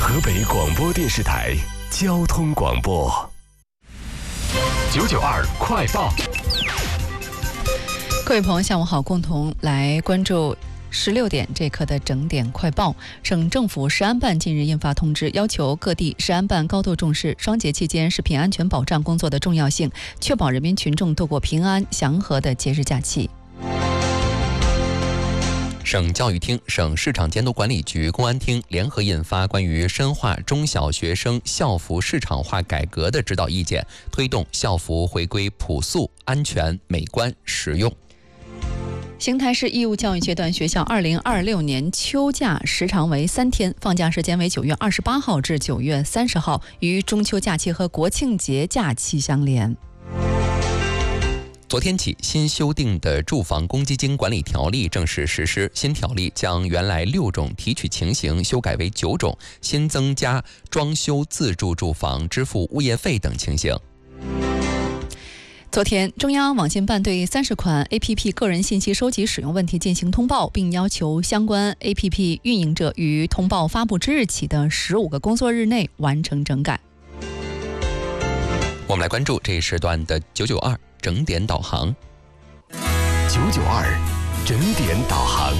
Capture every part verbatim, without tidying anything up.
河北广播电视台交通广播九九二快报。 各位朋友，下午好，共同来关注十六点这刻的整点快报。省政府食安办近日印发通知，要求各地食安办高度重视双节期间食品安全保障工作的重要性，确保人民群众度过平安祥和的节日假期。 省教育厅、省市场监督管理局、公安厅联合印发关于深化中小学生校服市场化改革的指导意见，推动校服回归朴素、安全、美观、实用。 邢台市义务教育阶段学校二零二六年秋假时长为三天，放假时间为九月二十八号至九月三十号，与中秋假期和国庆节假期相连。 昨天起，新修订的住房公积金管理条例正式实施。新条例将原来六种提取情形修改为九种，新增加装修自住住房支付物业费等情形。 昨天，中央网信办对三十款 A P P 个人信息收集使用问题进行通报，并要求相关 A P P 运营者于通报发布之日起的十五个工作日内完成整改。 我们来关注这一时段的九九二整点导航。 九九二整点导航。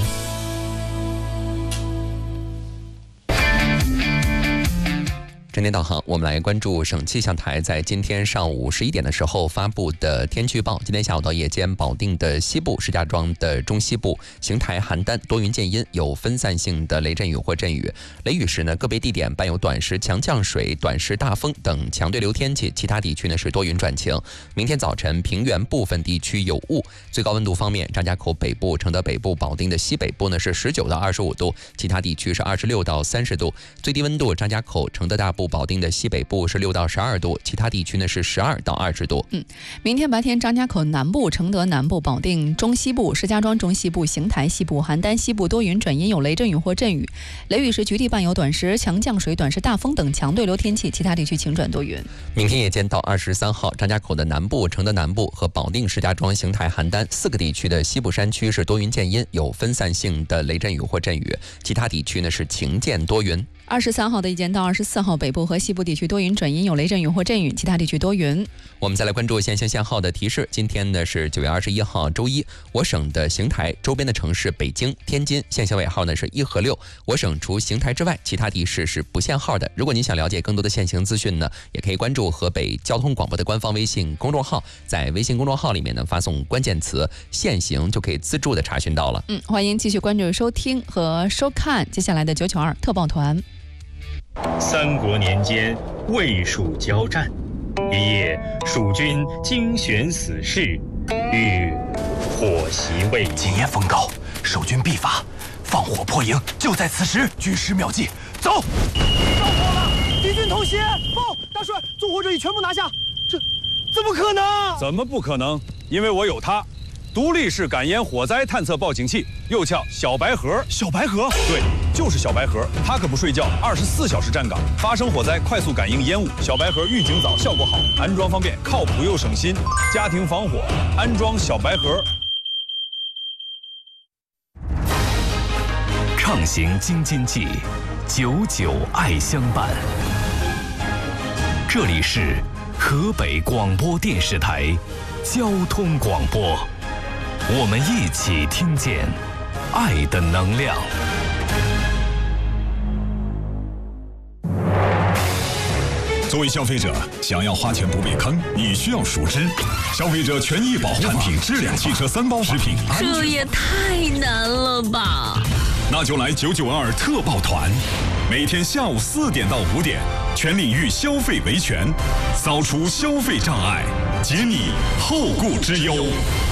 整点导航，我们来关注省气象台在今天上午十一点的时候发布的天气预报。今天下午到夜间，保定的西部、石家庄的中西部、邢台、邯郸多云见阴，有分散性的雷阵雨或阵雨。雷雨时呢，个别地点伴有短时强降水、短时大风等强对流天气，其他地区呢是多云转晴。明天早晨，平原部分地区有雾。最高温度方面，张家口北部、承德北部、保定的西北部呢是十九到二十五度，其他地区是二十六到三十度。最低温度，张家口、承德大部、保定的西北部是六到十二度，其他地区呢是十二到二十度。 嗯，明天白天，张家口南部、承德南部、保定中西部、石家庄中西部、邢台西部、邯郸西部多云转阴，有雷阵雨或阵雨。雷雨时局地伴有短时强降水、短时大风等强对流天气，其他地区晴转多云。 明天夜间到二十三号，张家口的南部、承德南部和保定、石家庄、邢台、邯郸四个地区的西部山区是多云见阴，有分散性的雷阵雨或阵雨，其他地区呢是晴间多云。 二十三号的夜间到二十四号，北部和西部地区多云转阴，有雷阵雨或阵雨，其他地区多云。 我们再来关注限行限号的提示。今天呢是九月二十一号周一，我省的邢台周边的城市北京、天津限行尾号呢是一和六。我省除邢台之外，其他地市是不限号的。如果您想了解更多的限行资讯呢，也可以关注河北交通广播的官方微信公众号，在微信公众号里面呢发送关键词限行，就可以自助的查询到了。 嗯，欢迎继续关注收听和收看接下来的九九二特报团。 三国年间，魏蜀交战，一夜，蜀军精选死士，欲火袭魏营。 今夜风高，守军必发，放火破营，就在此时。军师妙计，走！ 着火了，敌军偷袭！报，大帅，纵火者已全部拿下。这怎么可能？ 怎么不可能？因为我有它。独立式感烟火灾探测报警器，又叫小白盒。 小白盒？ 对，就是小白盒。它可不睡觉，二十四小时站岗，发生火灾快速感应烟雾。小白盒预警早，效果好，安装方便，靠谱又省心。家庭防火，安装小白盒。 畅行京津冀，久久爱相伴。这里是河北广播电视台交通广播。我们一起听见爱的能量。 作为消费者，想要花钱不被坑，你需要熟知消费者权益保护产品质量、汽车三包、食品安全。 这也太难了吧！ 那就来九九二特报团，每天下午四点到五点，全领域消费维权，扫除消费障碍，解你后顾之忧。